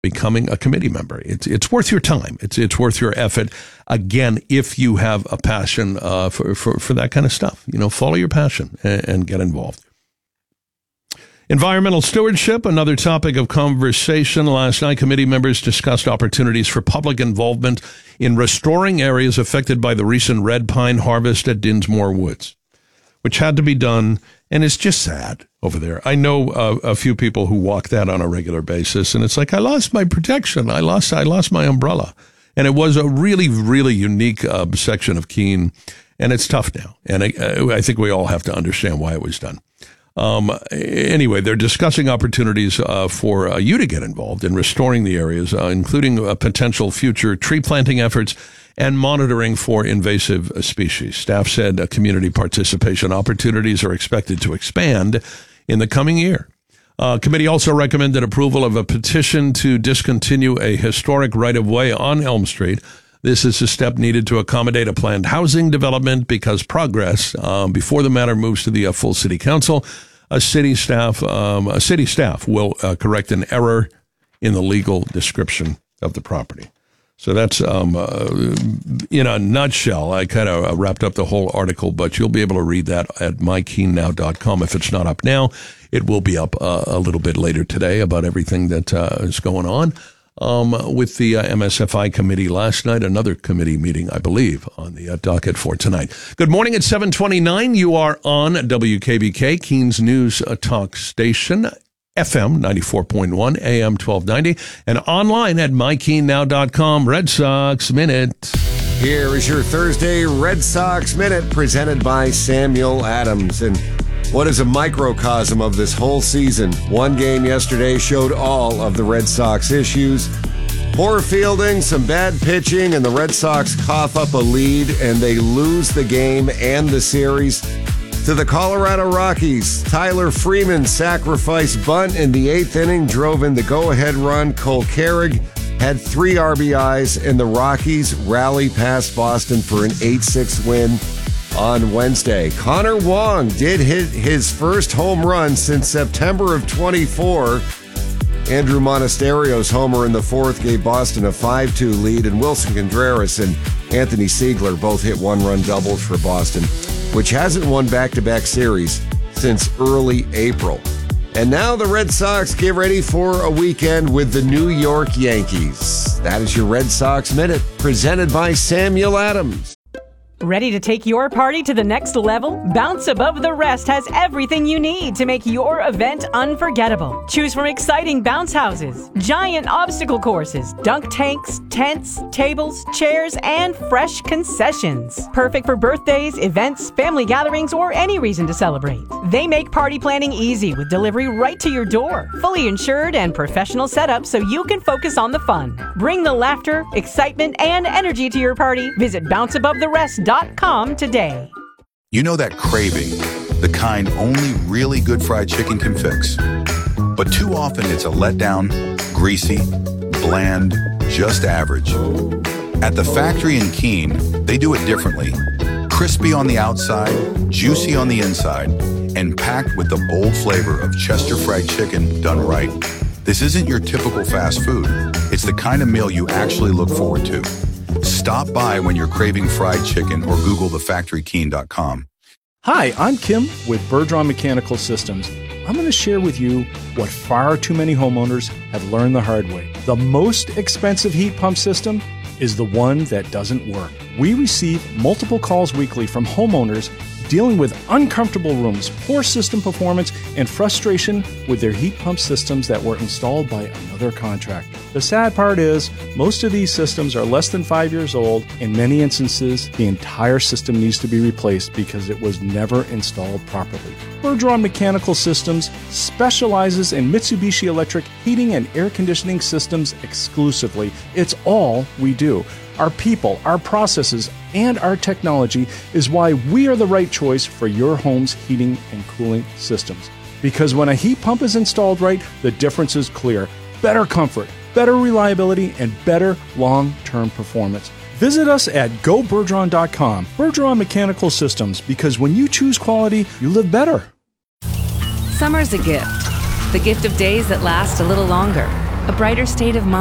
becoming a committee member. It's worth your time. It's worth your effort. Again, if you have a passion for that kind of stuff, follow your passion and get involved. Environmental stewardship, another topic of conversation. Last night, committee members discussed opportunities for public involvement in restoring areas affected by the recent red pine harvest at Dinsmore Woods, which had to be done, and it's just sad over there. I know a few people who walk that on a regular basis, and it's like, I lost my protection. I lost my umbrella. And it was a really, really unique section of Keene, and it's tough now. And I think we all have to understand why it was done. Anyway, they're discussing opportunities for you to get involved in restoring the areas, including potential future tree planting efforts and monitoring for invasive species. Staff said community participation opportunities are expected to expand in the coming year. Committee also recommended approval of a petition to discontinue a historic right-of-way on Elm Street. This is a step needed to accommodate a planned housing development because progress, before the matter moves to the full city council, a city staff will correct an error in the legal description of the property. So that's, in a nutshell, I kind of wrapped up the whole article, but you'll be able to read that at mykeennow.com. If it's not up now, it will be up a little bit later today about everything that is going on. With the MSFI committee last night, another committee meeting, I believe, on the docket for tonight. Good morning at 7:29. You are on WKBK, Keene's News Talk Station, FM 94.1, AM 1290, and online at mykeennow.com. Red Sox Minute. Here is your Thursday Red Sox Minute presented by Samuel Adams. And what is a microcosm of this whole season? One game yesterday showed all of the Red Sox issues. Poor fielding, some bad pitching, and the Red Sox cough up a lead, and they lose the game and the series to the Colorado Rockies. Tyler Freeman's sacrifice bunt in the 8th inning drove in the go-ahead run. Cole Carrig had 3 RBIs, and the Rockies rally past Boston for an 8-6 win on Wednesday. Connor Wong did hit his first home run since September of 24. Andrew Monasterio's homer in the 4th gave Boston a 5-2 lead, and Wilson Contreras and Anthony Siegler both hit 1-run doubles for Boston, which hasn't won back-to-back series since early April. And now the Red Sox get ready for a weekend with the New York Yankees. That is your Red Sox Minute, presented by Samuel Adams. Ready to take your party to the next level? Bounce Above the Rest has everything you need to make your event unforgettable. Choose from exciting bounce houses, giant obstacle courses, dunk tanks, tents, tables, chairs, and fresh concessions. Perfect for birthdays, events, family gatherings, or any reason to celebrate. They make party planning easy with delivery right to your door. Fully insured and professional setup so you can focus on the fun. Bring the laughter, excitement, and energy to your party. Visit bounceabovetherest.com today. You know that craving, the kind only really good fried chicken can fix. But too often it's a letdown, greasy, bland, just average. At the factory in Keene, they do it differently. Crispy on the outside, juicy on the inside, and packed with the bold flavor of Chester fried chicken done right. This isn't your typical fast food. It's the kind of meal you actually look forward to. Stop by when you're craving fried chicken or Google thefactorykeene.com. Hi, I'm Kim with Bergeron Mechanical Systems. I'm going to share with you what far too many homeowners have learned the hard way. The most expensive heat pump system is the one that doesn't work. We receive multiple calls weekly from homeowners dealing with uncomfortable rooms, poor system performance, and frustration with their heat pump systems that were installed by another contractor. The sad part is, most of these systems are less than 5 years old. In many instances, the entire system needs to be replaced because it was never installed properly. Bergeron Mechanical Systems specializes in Mitsubishi Electric heating and air conditioning systems exclusively. It's all we do. Our people, our processes, and our technology is why we are the right choice for your home's heating and cooling systems. Because when a heat pump is installed right, the difference is clear. Better comfort, better reliability, and better long-term performance. Visit us at gobergeron.com. Bergeron Mechanical Systems, because when you choose quality, you live better. Summer's a gift. The gift of days that last a little longer. a brighter state of mind.